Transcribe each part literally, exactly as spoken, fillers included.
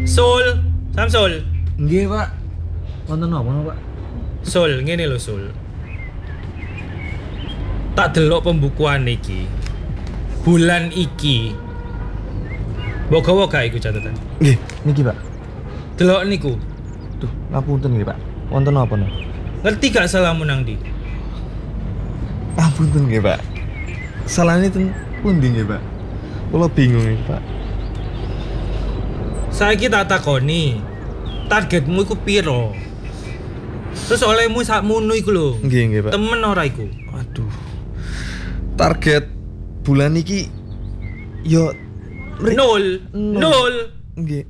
Sul, Samsul. Nggih, Pak. Wonten napa, Pak? Sul, ngene lho, Sul. Tak delok pembukuan iki. Bulan iki. Mbok gawa gak iku catatan? Nggih, niki, Pak. Delok niku. Duh, ngapunten nggih, Pak. Wonten napa no? Ngerti gak salahmu nang ndi? Ngapunten nggih, Pak. Salahnya ten pundi nggih, Pak? Kula bingung nggih, Pak. Saiki tak takoni. Targetmu iku piro? Terus olehmu sakmono iku lho. Nggih, nggih, Pak. Temen ora iku? Aduh. Target bulan iki yo Nol. Nol. Nol. nggih.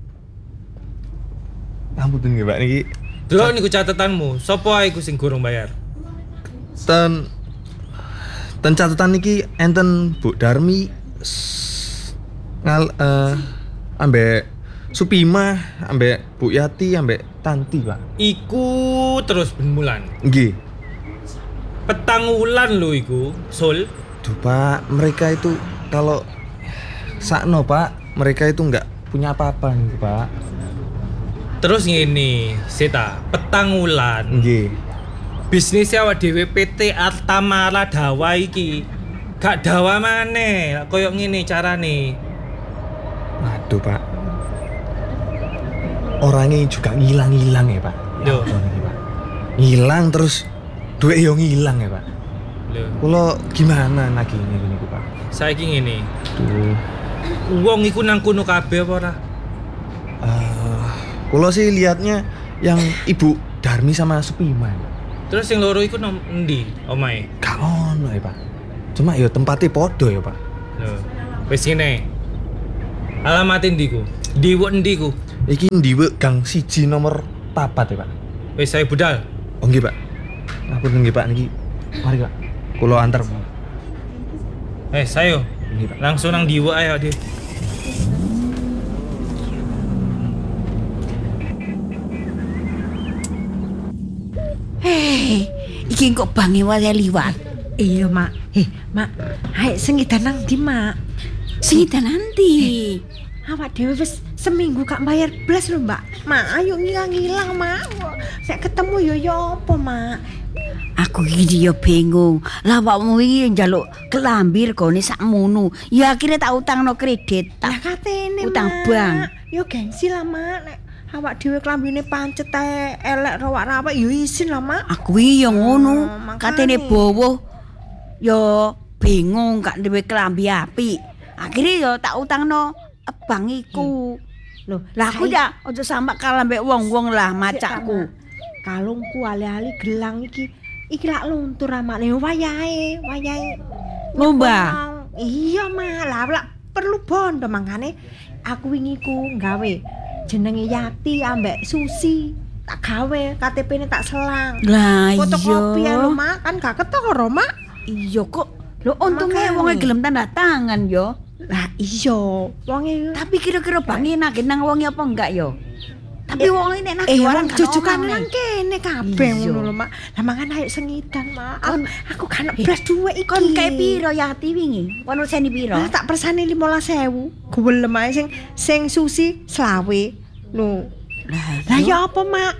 Ngapunten nggih, Pak, niki Delok niku catatanmu. Sopo ae iku sing gurung bayar? ten ten catatan niki enten Bu Darmi s- ngal eh ambek Supima, ambek Bu Yati, ambek Tanti, Pak. Iku terus ben bulan. Nggih. Petang wulan lho iku, Sul. Duh, Pak, mereka itu kalau sakno, Pak, mereka itu nggak punya apa-apa nih, Pak. Terus ngene, Seta, petang wulan. Nggih. Bisnisnya awak dhewe P T Artamara Dawa iki. Gak dawa maneh, koyo ngene carane. Waduh, Pak. Orangnya juga ngilang-ngilang ya, Pak. Ya Yo. ampun iki, Pak. Ngilang terus duit yo ngilang ya, Pak. Lho, Kulo gimana lagi ini gini, Pak? saiki ngene. Duh. Wong iku nang kono kabeh apa ora? Eh, kulo sih lihatnya yang Ibu Darmi sama Supima. Ya. Terus sing loro iku nang endi omahe? Gak ono ya, Pak. Cuma yo tempatnya podo ya, Pak. Lho, wis ngene. Alamat endi ku? Diwuk endi ku? Iki ndiwe gang siji nomor papat ya, Pak. Wis saya budal. Oh nggih, Pak. Ngapunten nggih, Pak, niki. Mari, Pak. Kulo antar. Eh, sayo. Nggih, Pak. Langsung nang diwuk ayo, Dik. Hei, iki kok bange wae liwat. Iya, Mak. Eh, Mak, ayo sengidan nang ndi, Mak? Singitan nanti. Awak dhewe wis seminggu gak bayar blas lho, Mbak. Mak, ayo ngilang-ngilang, Mak. Nek ketemu yo yo apa, Mak? Aku iki yo bingung. Lah awakmu iki njaluk kelambir gone sakmono. Ya akhirnya tak utangno kredit. Lah Tak katene, utang Mak. bank. Yo gengsi lah, Mak. Nek awak dhewe klambine pancet ae elek rawak-rawak yo isin lah, Mak. aku iki yo ngono. makane. Katene bowo yo bingung gak duwe kelambi apik. Akhirnya yo tak utangno bank iku. Loh, Lah aku saiki- ya aja sampe kalah mbek wong-wong lah macakku. Kalungku ali-ali gelang iki iki lak luntur amane wayahe, wayahe. Lomba? nyepon. Iya, Mak. Lah lak perlu bondo mangane aku wingi ku gawe jenenge Yati ambek Susi. Tak gawe K T P-ne tak selang. Lah iya. Fotokopi ya lho, Mak. Kan gak ketara, Mak. Iya kok. Lho untungnya Makane. wonge gelem tanda tangan yo. Lah iya, wonge Tapi kira-kira bangi nagih nang wonge apa enggak yo? Tapi wonge nek eh nagih orang gak jujukan omong, nang nih. kene kabeh Iya. ngono lho, Mak. Lah mangan ayo sengidan, Mak. Kon- Aku kan Eh, blas duwe iki. Kon kae piro Yati wingi? Kon seni piro? Lah tak persane lima belas ribu. Gelem ae sing sing Susi selawe. Lho. Lah ya apa, Mak?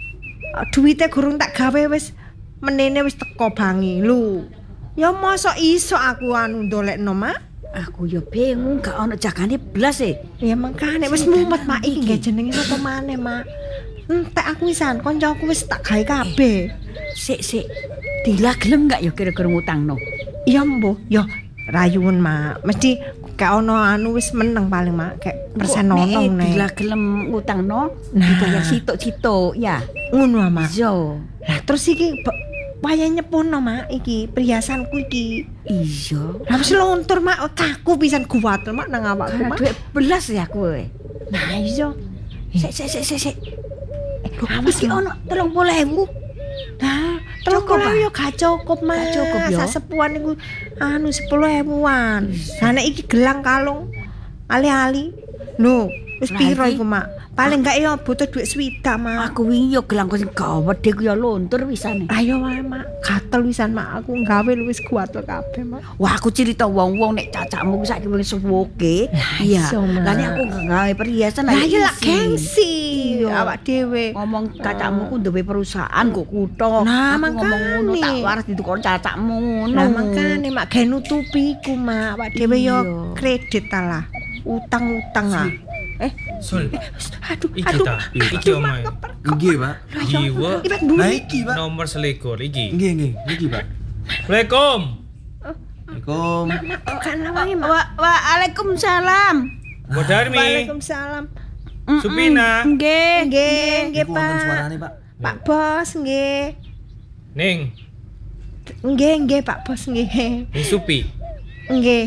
Duite gurung tak gawe wis menene wis teko bangi. Lho. Ya mosok iso aku anu ndolekno, Mak? Aku yo bingung gak ono jagane blas e. Ya mangkane wis Sing mumet, Mak. Iki nggih jenenge sapa maneh, Mak? Entek aku wisan kancaku wis tak gawe kabeh. Sik sik. Dila gelem gak yo kira-kira ngutangno? Iya, Mbuh. Ya rayuun, Mak. Mesti gak ono anu wis meneng paling, Mak. Kayak persen Kok nonong nek Dila nek. gelem ngutangno, Nah. dibayar sitok-sitok ya. Ngono, Mak. Iya. Lah terus iki wayah nyepono, Mak, iki perhiasanku iki. Iya. Lah wis luntur, Mak, kaku pisan kuwatel, Mak, nang awakku, Karena Mak. duit belas ya aku. we. Nah, iya. Sik sik sik sik sik. Lho, Awas ki ono telung puluh ewu. Nah, terus Cukup, kok Mak? yo gak cukup, Mak. Gak cukup, yo. Sak sepuan iku anu sepuluh ribuan. Lah nek iki gelang kalung ali-ali. Lho, wis Lah, piro iki- iku, Mak? Paling enggak ya butuh duit swidak, Mak. Aku wingi yo gelangku sing gawedhe ku yo luntur wisane. Ayo wae, Mak. Gatel wisan, Mak. Aku gawe lu wis kuatel kabeh, Mak. Wah, aku cerita wong-wong nek cacakmu ku saiki wis suwoke. Iya. iso, Mak. Lah nek aku gak gawe perhiasan Lah ya lak isi. gengsi Iya. awak dhewe. Ngomong cacakmu ku duwe perusahaan kok kutho. Nah, Aku ngomong ngono makane. tak waras ditukon cacakmu ngono. Lah makane mak gawe nutupi iku, Mak. Awak dhewe yo Iya. kredit ta lah. Utang-utang ah. Eh, Sul, aduh, iki aduh. ta, iki omae. Nggih, Pak. Jiwa Ibet dulu. Lah iki, Pak. nomor selikur iki. Nggih, nggih. Niki, Pak. Assalamualaikum. Assalamualaikum. Bukan lawange, Mak. Wa Waalaikumsalam. Bu Darmi, Waalaikumsalam. Supina, Nggih. Nggih, nggih, Niku wonten Pak. suarane, Pak. Pak Bos, nggih. Ning, Nggih, nggih, Pak Bos, nggih. Ning Supi. Nggih.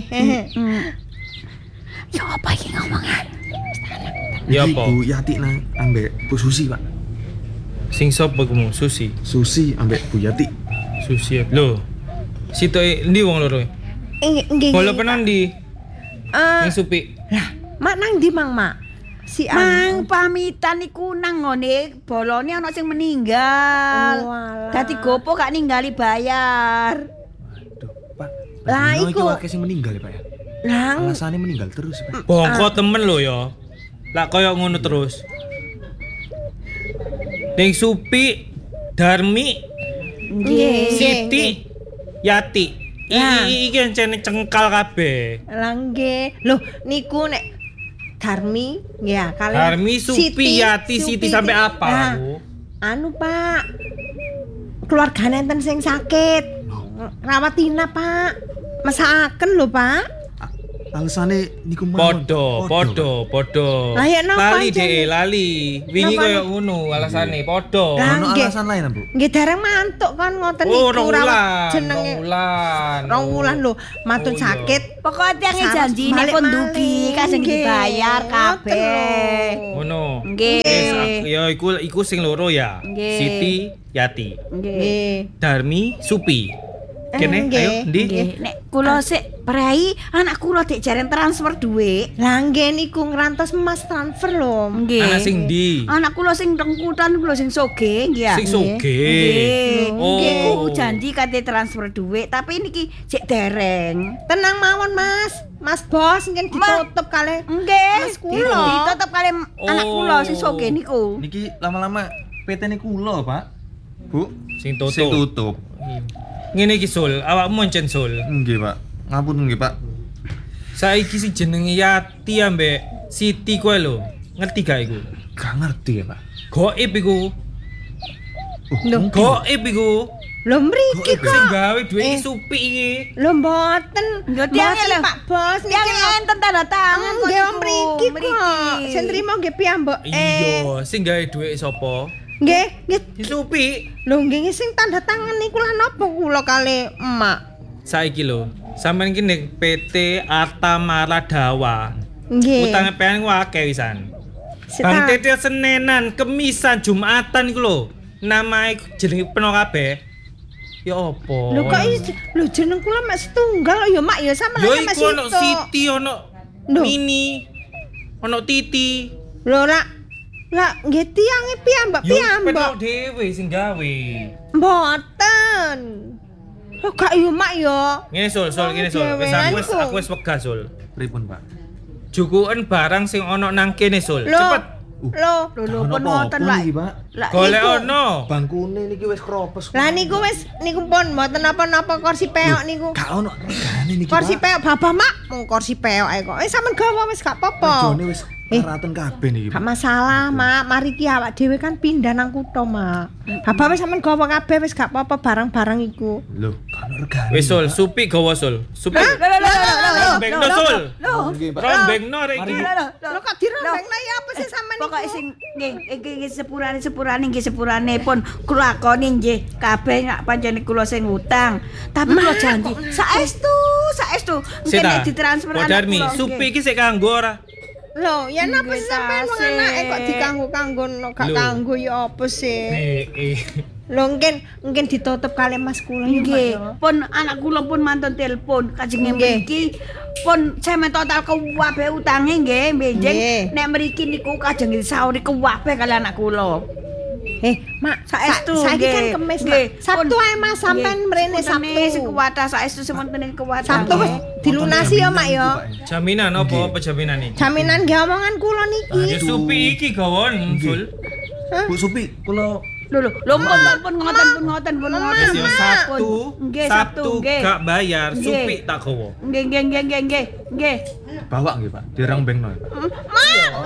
Ya apa iki ngomongnya? Ya Niki apa? Bu Yati nang ambek Bu Susi, Pak. Sing sapa kumu? Susi. Susi ambek Bu Yati. Susi. Lho. Situ ndi wong loro? Nggih, nggih. Bolo penan ndi? Eh, Ning Supi. lah, Mak nang ndi, Mang, Mak? Si Mang pamitan iku nang ngene bolone ana sing meninggal. Oh, alah. Dadi gopo gak ninggali bayar. Aduh, Pak. Lah, Badino iki iku. akeh sing meninggal ya, Pak ya. Lang, Alasannya meninggal terus, Pak. Bongko temen lho ya. Lah koyo ngono terus. Ning Supi, Darmi, nggih. Siti, Yati. Lah. Iki iki encene cengkal kabeh. Lang nggih. Loh, niku nek Darmi ya kalian Darmi, Supi, Yati, Siti sampai apa Nah, aku? anu Pak, keluargane enten sing sakit, rawat inap Pak, masaken lho Pak. Alasannya niku mawon. Podo, podo, podo. Lah, ya napa Lali aja? deh, lali. Wingi Napa koyo ngono alasane, podo. Lah, Ono nggih. alasan lain, Bu? Nggih dereng mantuk kan ngoten Oh, niku rong rawat wulan, jenenge. rong wulan. Rong wulan lho, matur Oh, iya. sakit. Pokoknya tiang Saras janjine balik pun malih. dugi kasing Nggih, dibayar ngoten kabeh. lho. Ngono. Nggih. Wis, ak- ya iku iku sing loro ya. Nggih. Siti, Yati. Nggih. Nggih. Darmi, Supi. Kene, Nggih. ayo, ndi? Nggih, nek kula sik prei anak kula dik jaren transfer dhuwit. Lah nggih niku ngrantos Mas transfer lho. Nggih. Anak sing ndi? Anak kula sing rengkutan kula sing soge nggih. ya. Sing soge. Nggih. Oh. Iku janji kate transfer dhuwit, tapi niki sik dereng. Tenang mawon Mas. Mas Bos ngen Ma- ditutup kalih. Nggih. Mas kula. Ditutup kali anak kula sing soge niku. Niki lama-lama P T ini kula, Pak. Bu. Sing tutup. Sing tutup. Ngene iki Sul, awakmu encen Sul. Nggih, Pak. Ngapunten nggih, Pak. Saiki sing jenenge Yati ambek Siti kowe lho. Ngerti gak iku? Gak ngerti ya, Pak. Goib iku. Lho, Goib iku. lho mriki Goib, Sing kok. gawe duit Eh. iki Supi iki. Lho mboten. Lho, tiang Mboten, lho. Pak Bos Yang niki lho. enten tanda tangan kok Nggih niku. mriki kok. Mriki. Sing trimo nggih piyambak. Eh, Iya, sing gawe duit sapa? nggih, nggih. Si Supi. Lho nggih sing tanda tangan niku lah napa kula kali emak. Saiki lho, sampean iki ning P T Artamara Dawa. Nggih. Utang P N ku akeh wisan. Seta- Bang Tete Senenan, Kemisan, Jumatan iku lho. Namae jenenge peno kabeh. Ya apa? Lho kok is- lho jeneng kula mek setunggal ya mak ya sama Yo mek iku ono Siti, ono Lho. Mini, ono Titi. Lho lah lah nggih tiange piyambak Yo piyambak. peno dhewe sing gawe. Mboten. Lho gak yo mak yo. Ngene Sul, Sul, Oh, ngene Sul. Wis aku wis dhewean aku wis wegah Sul. Pripun, Pak? Jukuken barang sing ono nang kene Sul. Lho. Cepet. Lho. Lho lho Ono pun apa-apa ngoten lah. niki, Pak? Lah Golek niku. ono. Bangkune niki wis kropes. Lah niku wis niku pun mboten napa-napa kursi peok niku. Gak ono regane niki, Kursi Pak. peok babah mak mung kursi peok ae kok. Eh sampean gawa wis gak apa-apa. Rejone wis Eh. karaten kabeh niki, Gak Pak. masalah, Mak. Mari ki awak dhewe kan pindah nang kutho, Mak. Bapak wis sampean gawa kabeh wis gak apa-apa barang-barang iku. Lho, gak ono regane. Wis Sul, Supi gawa Sul. Supi. Lho lho lho lho lho. Rombengno Sul. Lho. Nggih, Pak. Rombengno rek iki. Lho lho Lho kok dirombengno ya apa sih sampean Pokoke niku? sing nggih iki iki sepurane-sepurane nggih sepurane pun kula lakoni nggih kabeh nek pancen kula sing utang. Tapi kula janji saestu saestu Sita. engke ditransfer anak Podarmi, kula, Supi nggih. iki sik kanggo ora? Lho, ya napa Nggih, sampean wong tasik. anake kok dikanggo-kanggo no gak Lho. kanggo ya apa sih? Eh, eh. Lho ngen ngen ditutup kali Mas kula ya, Mak, Nggih, ya. pun anak kula pun mantun telepon kajeng Nggih. mriki pun semen total kuwabe utange nggih benjing Nggih. nek mriki niku kajeng disauri kuwabe kali anak kula. Eh, Mak, Saestu sa- saiki kan nggih. kemis, Nggih. Mak. Sabtu Pun- ae Mas sampean nggih. mrene Sepuntene Sabtu. sing kuwata saestu semontene kuwata. Sabtu wis dilunasi ya, Mak ya. Jaminan apa apa jaminan iki? Jaminan nggih omongan kula niki. Ya supi iki gawon Sul. Bu Supi, kula Lho lho, lho pun pun ngoten pun ngoten pun ngoten. Wis yo Sabtu, Nggih, Sabtu Sabtu, nggih. gak bayar, Nggih. supi tak gawa. Nggih nggih nggih nggih nggih. Nggih. bawa nggih, Pak. Dirang bengno. Mak,